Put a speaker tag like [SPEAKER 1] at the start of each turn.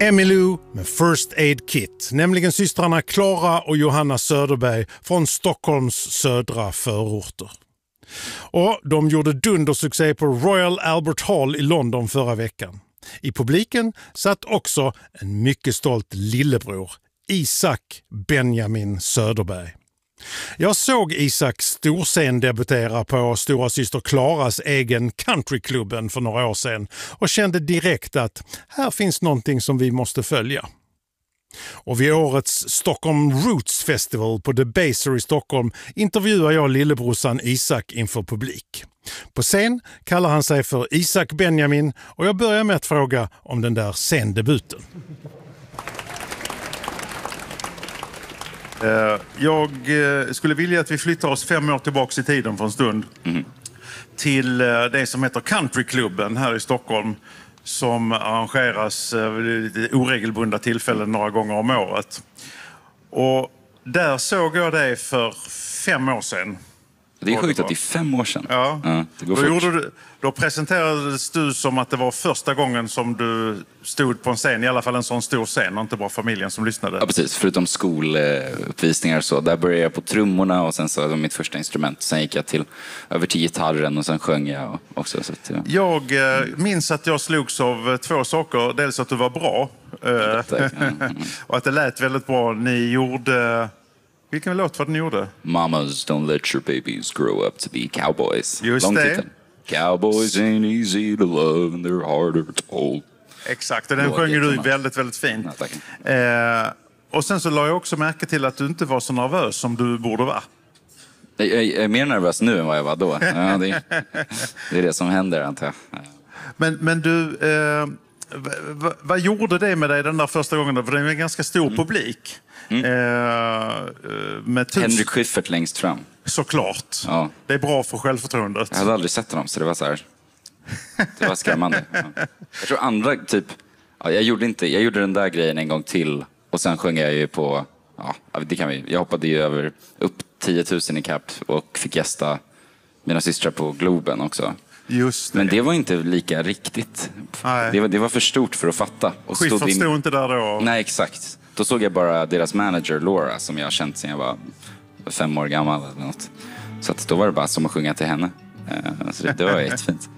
[SPEAKER 1] Emmylou med First Aid Kit, nämligen systrarna Klara och Johanna Söderberg från Stockholms södra förorter. Och de gjorde dundersuccé på Royal Albert Hall i London förra veckan. I publiken satt också en mycket stolt lillebror, Isak Benjamin Söderberg. Jag såg Isak storscen debutera på stora syster Klaras egen countryklubben för några år sedan och kände direkt att här finns någonting som vi måste följa. Och vid årets Stockholm Roots Festival på The Baser i Stockholm intervjuar jag lillebrorsan Isak inför publik. På scen kallar han sig för Isak Benjamin och jag börjar med att fråga om den där scendebuten.
[SPEAKER 2] Jag skulle vilja att vi flyttar oss 5 år tillbaka i tiden för en stund. Till det som heter Countryklubben här i Stockholm, som arrangeras vid lite oregelbundna tillfällen några gånger om året. Och där såg jag dig för 5 år sedan.
[SPEAKER 3] Det är sjukt att det är 5 år sedan.
[SPEAKER 2] Ja.
[SPEAKER 3] Det går
[SPEAKER 2] då presenterades du som att det var första gången som du stod på en scen, i alla fall en sån stor scen, och inte bara familjen som lyssnade.
[SPEAKER 3] Ja, precis. Förutom skoluppvisningar och så. Där började jag på trummorna och sen så var det mitt första instrument. Sen gick jag över till gitarren och sen sjöng jag också. Så att, ja.
[SPEAKER 2] Jag minns att jag slogs av 2 saker. Dels att du var bra och att det lät väldigt bra. Ni gjorde... Vilken låt var det ni gjorde?
[SPEAKER 3] Mamas don't let your babies grow up to be cowboys.
[SPEAKER 2] Just
[SPEAKER 3] Lång
[SPEAKER 2] det.
[SPEAKER 3] titel. Cowboys ain't easy to love and they're harder to hold.
[SPEAKER 2] Exakt, och den sjöng du väldigt, väldigt fint.
[SPEAKER 3] Ja, tack.
[SPEAKER 2] Och sen så la jag också märke till att du inte var så nervös som du borde vara.
[SPEAKER 3] Jag är mer nervös nu än vad jag var då. Ja, det är det som händer, antar jag.
[SPEAKER 2] Men du, vad gjorde det med dig den där första gången? För det är en ganska stor publik. Med
[SPEAKER 3] Henrik Schyffert längst fram.
[SPEAKER 2] Såklart.
[SPEAKER 3] Ja.
[SPEAKER 2] Det är bra för självförtroendet.
[SPEAKER 3] Jag hade aldrig sett honom, så det var så här. Det var skrämmande. Ja. Jag tror andra typ... Ja, jag gjorde den där grejen en gång till. Och sen sjöng jag ju på... Ja, det kan vi. Jag hoppade ju upp 10 000 i kapp och fick gästa mina systrar på Globen också.
[SPEAKER 2] Just det.
[SPEAKER 3] Men det var inte lika riktigt. Det var för stort för att fatta.
[SPEAKER 2] Schyffert stod inte där då?
[SPEAKER 3] Nej, exakt. Då såg jag bara deras manager Laura, som jag har känt sedan jag var 5 år gammal eller något. Så att då var det bara som att sjunga till henne. Så det var jättefint.